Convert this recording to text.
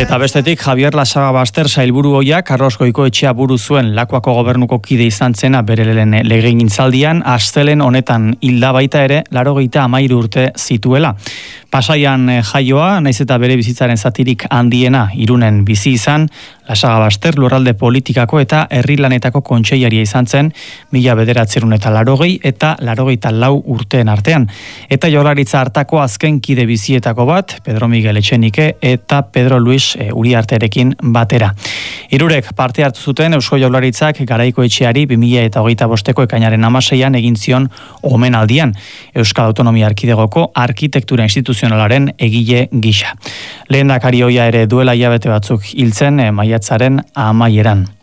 Eta bestetik, Javier Lasagabaster sailburu ohia Carlos Goikoetxea buru zuen Lakuako gobernuko kide izan zena bere legegintzaldian, astelen honetan hilda baita ere, 93 urte zituela. Pasaian jaioa, naiz eta bere bizitzaren zatirik handiena Irunen bizi izan, Lasagabaster lurralde politikako eta herri lanetako kontseilaria izan zen 1980 eta 84 urteen artean. Eta Jaurlaritza hartako azken kide bizietako bat, Pedro Miguel Etxenike eta Pedro Luis Uriarterekin batera. Hirurek parte hartu zuten Eusko Jaurlaritzak Garaikoetxeari 2025ko ekainaren 16an egin zion omenaldian, Euskal Autonomia Erkidegoko arkitektura instituzionalaren egile gisa. Lehendakari ohia ere duela hilabete batzuk hiltzen maiatzaren amaieran.